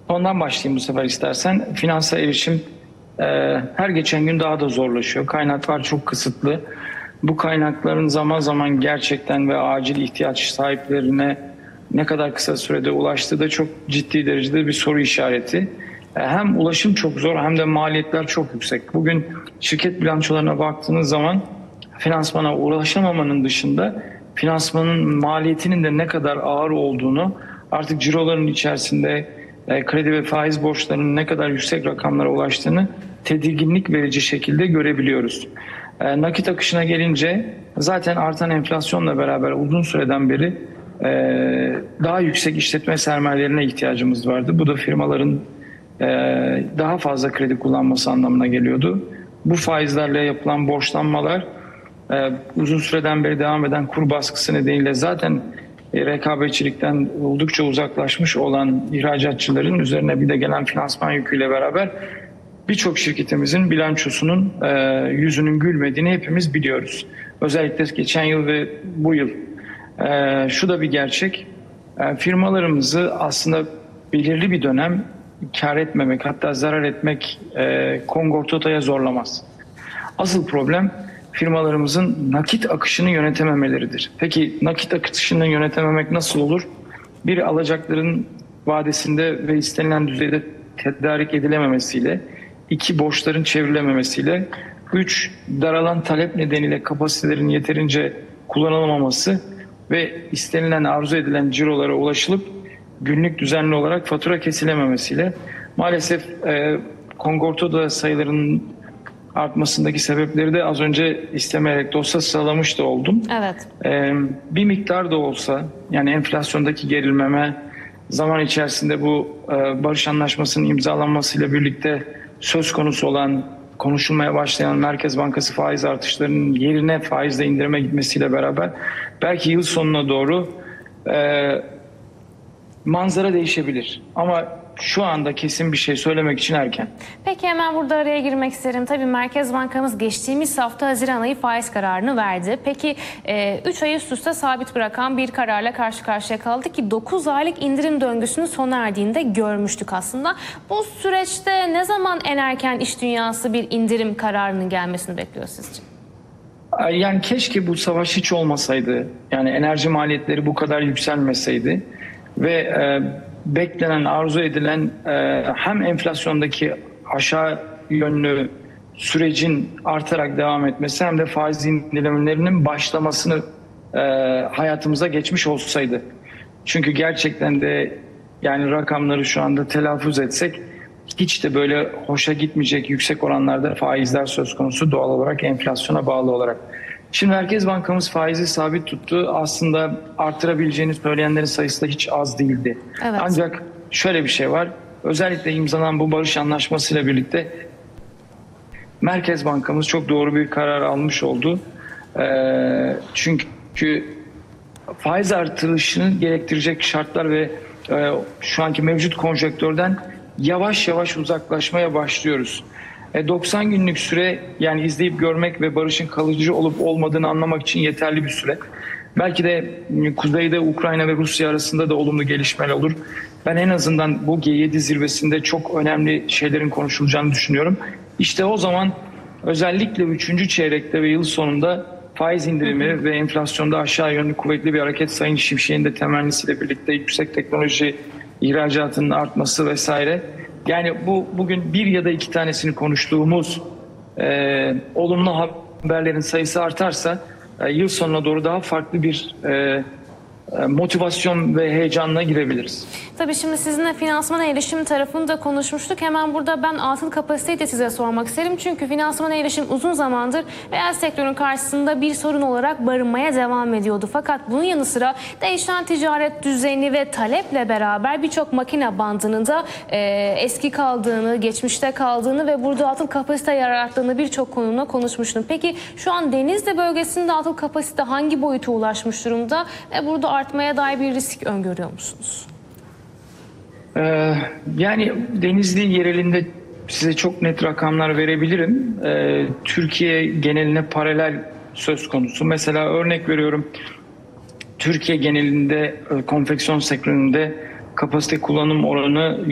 Ondan başlayayım bu sefer istersen. Finansa erişim her geçen gün daha da zorlaşıyor. Kaynaklar çok kısıtlı. Bu kaynakların zaman zaman gerçekten ve acil ihtiyaç sahiplerine ne kadar kısa sürede ulaştığı da çok ciddi derecede bir soru işareti. Hem ulaşım çok zor hem de maliyetler çok yüksek. Bugün şirket bilançolarına baktığınız zaman finansmana ulaşamamanın dışında finansmanın maliyetinin de ne kadar ağır olduğunu, artık ciroların içerisinde kredi ve faiz borçlarının ne kadar yüksek rakamlara ulaştığını tedirginlik verici şekilde görebiliyoruz. Nakit akışına gelince zaten artan enflasyonla beraber uzun süreden beri daha yüksek işletme sermayelerine ihtiyacımız vardı. Bu da firmaların daha fazla kredi kullanması anlamına geliyordu. Bu faizlerle yapılan borçlanmalar uzun süreden beri devam eden kur baskısı nedeniyle zaten rekabetçilikten oldukça uzaklaşmış olan ihracatçıların üzerine bir de gelen finansman yüküyle beraber birçok şirketimizin bilançosunun yüzünün gülmediğini hepimiz biliyoruz. Özellikle geçen yıl ve bu yıl. Şu da bir gerçek. Firmalarımızı aslında belirli bir dönem kar etmemek, hatta zarar etmek kongortotaya zorlamaz. Asıl problem firmalarımızın nakit akışını yönetememeleridir. Peki nakit akışını yönetememek nasıl olur? Bir, alacakların vadesinde ve istenilen düzeyde tedarik edilememesiyle, iki, borçların çevrilememesiyle, üç, daralan talep nedeniyle kapasitelerin yeterince kullanılamaması ve istenilen, arzu edilen cirolara ulaşılıp günlük düzenli olarak fatura kesilememesiyle maalesef kongortoda sayılarının artmasındaki sebepleri de az önce istemeyerek dosya sıralamış da oldum. Evet. Bir miktar da olsa, yani enflasyondaki gerilmeme zaman içerisinde bu barış anlaşmasının imzalanmasıyla birlikte söz konusu olan, konuşulmaya başlayan Merkez Bankası faiz artışlarının yerine faizle indirime gitmesiyle beraber belki yıl sonuna doğru manzara değişebilir. Ama şu anda kesin bir şey söylemek için erken. Peki hemen burada araya girmek isterim. Tabii Merkez Bankamız geçtiğimiz hafta Haziran ayı faiz kararını verdi. Peki 3 ay üst üste sabit bırakan bir kararla karşı karşıya kaldı ki 9 aylık indirim döngüsünün sona erdiğini de görmüştük aslında. Bu süreçte ne zaman en erken iş dünyası bir indirim kararının gelmesini bekliyor sizce? Yani keşke bu savaş hiç olmasaydı. Yani enerji maliyetleri bu kadar yükselmeseydi ve beklenen, arzu edilen hem enflasyondaki aşağı yönlü sürecin artarak devam etmesi hem de faiz indirimlerinin başlamasını hayatımıza geçmiş olsaydı. Çünkü gerçekten de yani rakamları şu anda telaffuz etsek hiç de böyle hoşa gitmeyecek yüksek oranlarda faizler söz konusu, doğal olarak enflasyona bağlı olarak. Şimdi Merkez Bankamız faizi sabit tuttu. Aslında artırabileceğini söyleyenlerin sayısı da hiç az değildi. Evet. Ancak şöyle bir şey var. Özellikle imzalanan bu barış anlaşmasıyla birlikte Merkez Bankamız çok doğru bir karar almış oldu. Çünkü faiz artırışını gerektirecek şartlar ve şu anki mevcut konjonktürden yavaş yavaş uzaklaşmaya başlıyoruz. 90 günlük süre, yani izleyip görmek ve barışın kalıcı olup olmadığını anlamak için yeterli bir süre. Belki de kuzeyde Ukrayna ve Rusya arasında da olumlu gelişmeler olur. Ben en azından bu G7 zirvesinde çok önemli şeylerin konuşulacağını düşünüyorum. İşte o zaman özellikle 3. çeyrekte ve yıl sonunda faiz indirimi ve enflasyonda aşağı yönlü kuvvetli bir hareket, Sayın Şimşek'in de temennisiyle birlikte yüksek teknoloji ihracatının artması vesaire. Yani bugün bir ya da iki tanesini konuştuğumuz olumlu haberlerin sayısı artarsa yıl sonuna doğru daha farklı bir motivasyon ve heyecanla girebiliriz. Tabii şimdi sizinle finansmana erişim tarafını da konuşmuştuk. Hemen burada ben atıl kapasiteyi de size sormak isterim. Çünkü finansmana erişim uzun zamandır reel sektörün karşısında bir sorun olarak barınmaya devam ediyordu. Fakat bunun yanı sıra değişen ticaret düzeni ve taleple beraber birçok makine bandının da eski kaldığını, geçmişte kaldığını ve burada atıl kapasite yarattığını birçok konumda konuşmuştum. Peki şu an Denizli bölgesinde atıl kapasite hangi boyuta ulaşmış durumda ve burada artmaya dair bir risk öngörüyor musunuz? Yani Denizli yerelinde size çok net rakamlar verebilirim. Türkiye geneline paralel söz konusu. Mesela örnek veriyorum, Türkiye genelinde konfeksiyon sektöründe kapasite kullanım oranı